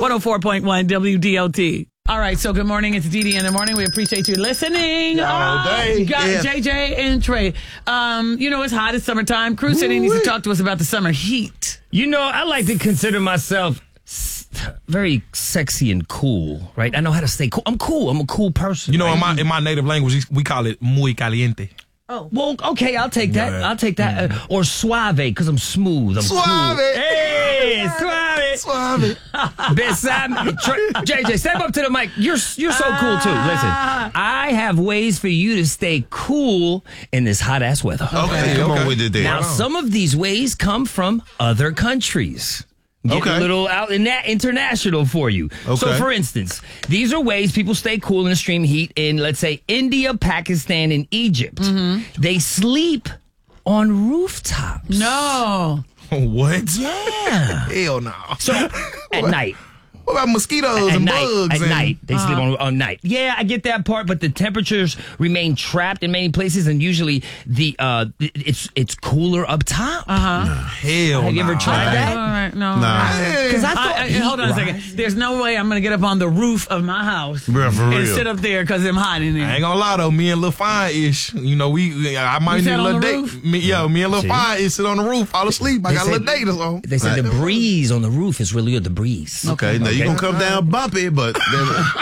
104.1 WDOT. All right, so good morning. It's Dee Dee in the morning. We appreciate you listening. All day. Got JJ and Trey. It's hot. It's summertime. Crew City needs to talk to us about the summer heat. I like to consider myself very sexy and cool, right? I know how to stay cool. I'm cool. I'm a cool person. Right? in my native language, we call it muy caliente. Oh. Well, okay, I'll take that. Yeah. I'll take that. Or suave, because I'm smooth. I'm Suave. cool. Hey, suave. Suave. JJ, step up to the mic. You're so cool, too. Listen, I have ways for you to stay cool in this hot-ass weather. Okay, come on with it then. Now, some of these ways come from other countries. Get a little out in that international for you. Okay. So, for instance, these are ways people stay cool in extreme heat in, let's say, India, Pakistan, and Egypt. Mm-hmm. They sleep on rooftops. No. What? Yeah. Hell no. So, at night. What about mosquitoes and bugs? At night. They sleep on night. Yeah, I get that part, but the temperatures remain trapped in many places, and usually it's cooler up top. Hell Have you ever tried that? All right, no. Because I thought... hold on a second. There's no way I'm going to get up on the roof of my house and sit up there because I'm hot in there. I ain't gonna lie though, me and Lil Fine-ish, I might need a little date. Me and Lil Fine-ish sit on the roof, fall asleep. I got a little date or something. They said the breeze on the roof is really good, the breeze. Okay, now you're going to come down bumpy, but...